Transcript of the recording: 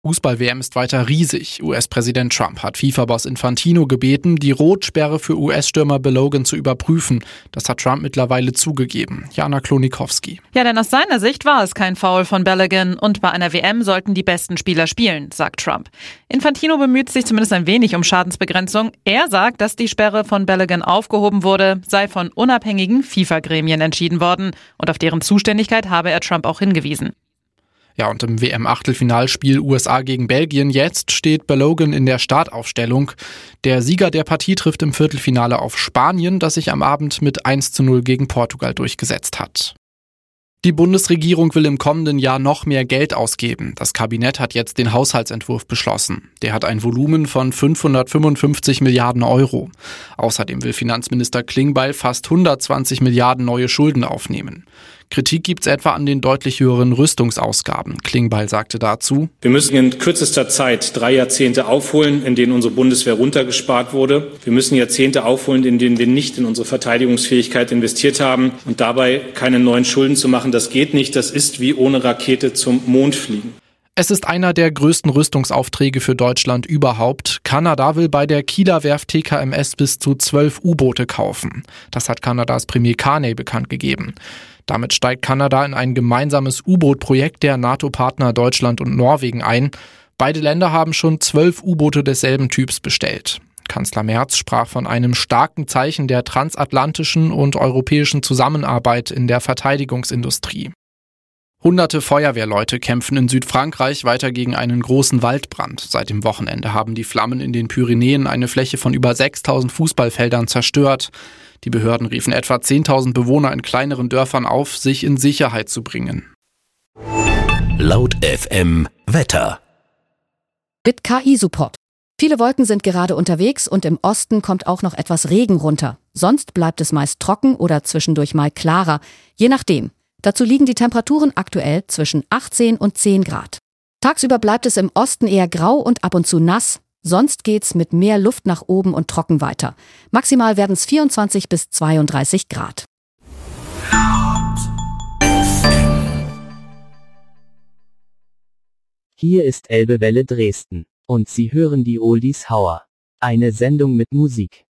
Fußball-WM ist weiter riesig. US-Präsident Trump hat FIFA-Boss Infantino gebeten, die Rotsperre für US-Stürmer Balogun zu überprüfen. Das hat Trump mittlerweile zugegeben. Jana Klonikowski. Ja, denn aus seiner Sicht war es kein Foul von Balogun und bei einer WM sollten die besten Spieler spielen, sagt Trump. Infantino bemüht sich zumindest ein wenig um Schadensbegrenzung. Er sagt, dass die Sperre von Balogun aufgehoben wurde, sei von unabhängigen FIFA-Gremien entschieden worden und auf deren Zuständigkeit habe er Trump auch hingewiesen. Ja, und im WM-Achtelfinalspiel USA gegen Belgien jetzt steht Balogun in der Startaufstellung. Der Sieger der Partie trifft im Viertelfinale auf Spanien, das sich am Abend mit 1:0 gegen Portugal durchgesetzt hat. Die Bundesregierung will im kommenden Jahr noch mehr Geld ausgeben. Das Kabinett hat jetzt den Haushaltsentwurf beschlossen. Der hat ein Volumen von 555 Milliarden Euro. Außerdem will Finanzminister Klingbeil fast 120 Milliarden neue Schulden aufnehmen. Kritik gibt's etwa an den deutlich höheren Rüstungsausgaben. Klingbeil sagte dazu: Wir müssen in kürzester Zeit 3 Jahrzehnte aufholen, in denen unsere Bundeswehr runtergespart wurde. Wir müssen Jahrzehnte aufholen, in denen wir nicht in unsere Verteidigungsfähigkeit investiert haben. Und dabei keine neuen Schulden zu machen, das geht nicht. Das ist wie ohne Rakete zum Mond fliegen. Es ist einer der größten Rüstungsaufträge für Deutschland überhaupt. Kanada will bei der Kieler Werft TKMS bis zu 12 U-Boote kaufen. Das hat Kanadas Premier Carney bekannt gegeben. Damit steigt Kanada in ein gemeinsames U-Boot-Projekt der NATO-Partner Deutschland und Norwegen ein. Beide Länder haben schon 12 U-Boote desselben Typs bestellt. Kanzler Merz sprach von einem starken Zeichen der transatlantischen und europäischen Zusammenarbeit in der Verteidigungsindustrie. Hunderte Feuerwehrleute kämpfen in Südfrankreich weiter gegen einen großen Waldbrand. Seit dem Wochenende haben die Flammen in den Pyrenäen eine Fläche von über 6.000 Fußballfeldern zerstört. Die Behörden riefen etwa 10.000 Bewohner in kleineren Dörfern auf, sich in Sicherheit zu bringen. Laut FM Wetter. Mit KI-Support. Viele Wolken sind gerade unterwegs und im Osten kommt auch noch etwas Regen runter. Sonst bleibt es meist trocken oder zwischendurch mal klarer, je nachdem. Dazu liegen die Temperaturen aktuell zwischen 18 und 10 Grad. Tagsüber bleibt es im Osten eher grau und ab und zu nass. Sonst geht's mit mehr Luft nach oben und trocken weiter. Maximal werden es 24 bis 32 Grad. Hier ist Elbewelle Dresden und Sie hören die Oldies Hour. Eine Sendung mit Musik.